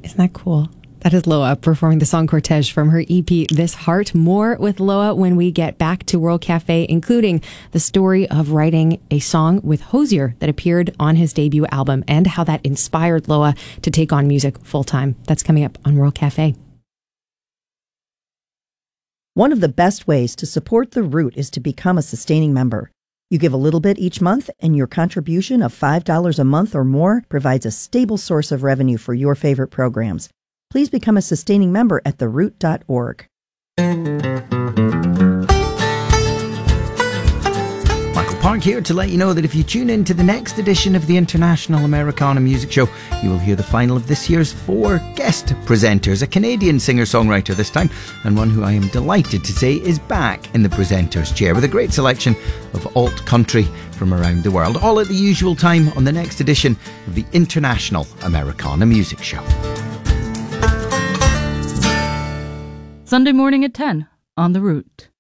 Isn't that cool? That is Loa performing the song Cortege from her EP, This Heart. More with Loa when we get back to World Cafe, including the story of writing a song with Hozier that appeared on his debut album and how that inspired Loa to take on music full time. That's coming up on World Cafe. One of the best ways to support The Root is to become a sustaining member. You give a little bit each month, and your contribution of $5 a month or more provides a stable source of revenue for your favorite programs. Please become a sustaining member at theroot.org. Michael Park here to let you know that if you tune in to the next edition of the International Americana Music Show, you will hear the final of this year's 4 guest presenters. A Canadian singer-songwriter this time, and one who I am delighted to say is back in the presenter's chair with a great selection of alt country from around the world, all at the usual time on the next edition of the International Americana Music Show. Sunday morning at 10 on The Root.